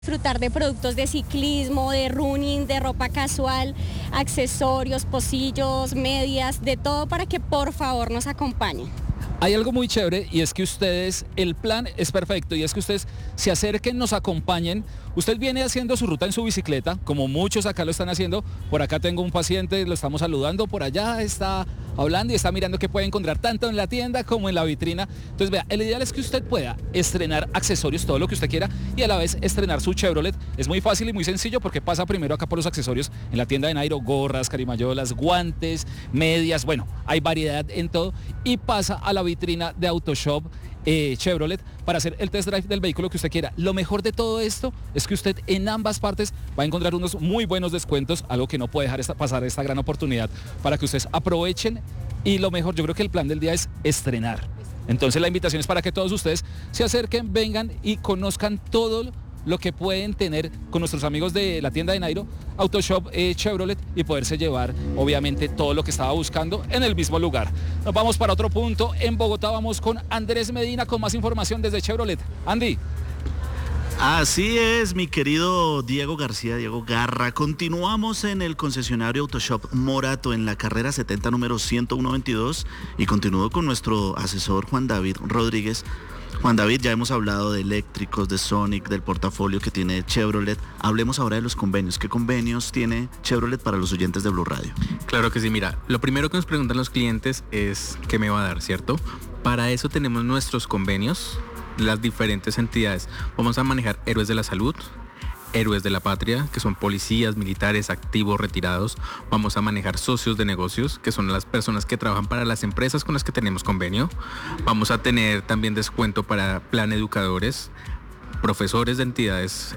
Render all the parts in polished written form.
Disfrutar de productos de ciclismo, de running, de ropa casual, accesorios, pocillos, medias, de todo para que por favor nos acompañen. Hay algo muy chévere y es que ustedes, el plan es perfecto y es que ustedes se acerquen, nos acompañen. Usted viene haciendo su ruta en su bicicleta, como muchos acá lo están haciendo. Por acá tengo un paciente, lo estamos saludando, por allá está hablando y está mirando qué puede encontrar tanto en la tienda como en la vitrina. Entonces vea, el ideal es que usted pueda estrenar accesorios, todo lo que usted quiera y a la vez estrenar su Chevrolet. Es muy fácil y muy sencillo porque pasa primero acá por los accesorios en la tienda de Nairo, gorras, carimayolas, guantes, medias, bueno, hay variedad en todo y pasa a la vitrina de Autoshop Chevrolet para hacer el test drive del vehículo que usted quiera. Lo mejor de todo esto es que usted en ambas partes va a encontrar unos muy buenos descuentos, algo que no puede dejar pasar esta gran oportunidad para que ustedes aprovechen y lo mejor, yo creo que el plan del día es estrenar. Entonces la invitación es para que todos ustedes se acerquen, vengan y conozcan todo lo que pueden tener con nuestros amigos de la tienda de Nairo, Autoshop Chevrolet y poderse llevar obviamente todo lo que estaba buscando en el mismo lugar. Nos vamos para otro punto, en Bogotá vamos con Andrés Medina con más información desde Chevrolet. Andy. Así es, mi querido Diego García, Diego Garra. Continuamos en el concesionario Autoshop Morato en la carrera 70 número 10122 y continúo con nuestro asesor Juan David Rodríguez. Juan David, ya hemos hablado de eléctricos, de Sonic, del portafolio que tiene Chevrolet. Hablemos ahora de los convenios. ¿Qué convenios tiene Chevrolet para los oyentes de Blue Radio? Claro que sí, mira, lo primero que nos preguntan los clientes es ¿qué me va a dar, cierto? Para eso tenemos nuestros convenios, las diferentes entidades. Vamos a manejar héroes de la salud, héroes de la patria, que son policías, militares, activos, retirados. Vamos a manejar socios de negocios, que son las personas que trabajan para las empresas con las que tenemos convenio. Vamos a tener también descuento para plan educadores, profesores de entidades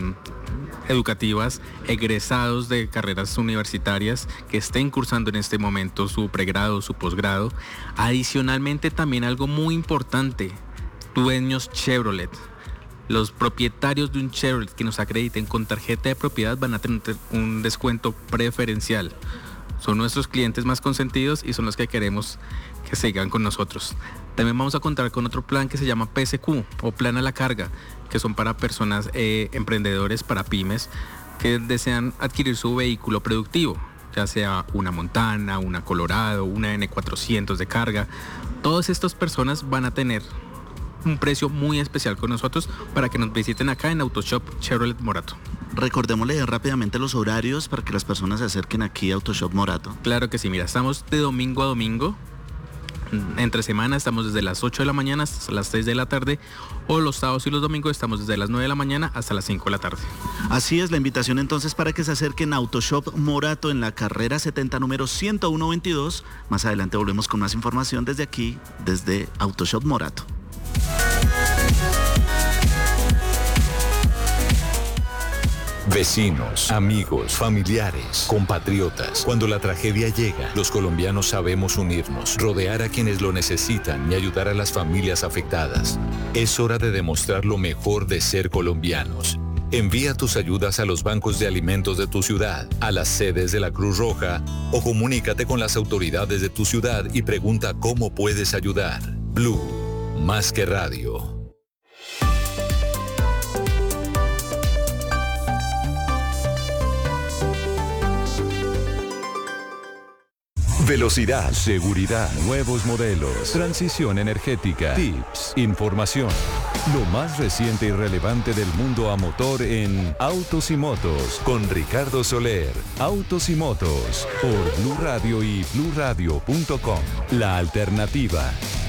educativas, egresados de carreras universitarias que estén cursando en este momento su pregrado, su posgrado. Adicionalmente, también algo muy importante, dueños Chevrolet. Los propietarios de un Chevrolet que nos acrediten con tarjeta de propiedad van a tener un descuento preferencial. Son nuestros clientes más consentidos y son los que queremos que sigan con nosotros. También vamos a contar con otro plan que se llama PSQ o Plan a la Carga, que son para personas emprendedores, para pymes, que desean adquirir su vehículo productivo, ya sea una Montana, una Colorado, una N400 de carga. Todas estas personas van a tener un precio muy especial con nosotros para que nos visiten acá en Autoshop Chevrolet Morato. Recordémosle rápidamente los horarios para que las personas se acerquen aquí a Autoshop Morato. Claro que sí, mira, estamos de domingo a domingo. Entre semana estamos desde las 8 de la mañana hasta las 6 de la tarde, o los sábados y los domingos estamos desde las 9 de la mañana hasta las 5 de la tarde. Así es, la invitación entonces para que se acerquen a Autoshop Morato en la carrera 70 número 10122. Más adelante volvemos con más información desde aquí, desde Autoshop Morato. Vecinos, amigos, familiares, compatriotas. Cuando la tragedia llega, los colombianos sabemos unirnos, rodear a quienes lo necesitan y ayudar a las familias afectadas. Es hora de demostrar lo mejor de ser colombianos. Envía tus ayudas a los bancos de alimentos de tu ciudad, a las sedes de la Cruz Roja o comunícate con las autoridades de tu ciudad y pregunta cómo puedes ayudar. Blue, más que radio. Velocidad, seguridad, nuevos modelos, transición energética, tips, información. Lo más reciente y relevante del mundo a motor en Autos y Motos con Ricardo Soler. Autos y Motos por Blue Radio y BlueRadio.com. La alternativa.